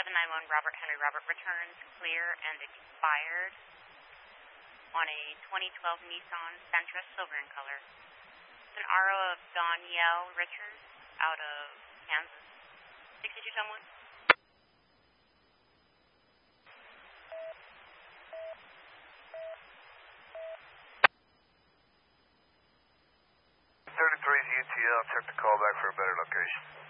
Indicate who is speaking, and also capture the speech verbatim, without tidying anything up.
Speaker 1: seven nine one Robert Henry Robert returns clear and expired on a twenty twelve Nissan Sentra, silver in color. It's an R O of Danielle Richards out of Kansas. sixty-two someone.
Speaker 2: thirty-three is U T L, check the call back for a better location.